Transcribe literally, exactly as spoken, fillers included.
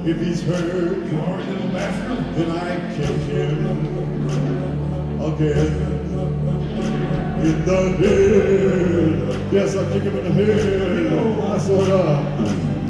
If he's hurt, then I kick him again in the head. Yes, I kick him in the head. That's what up.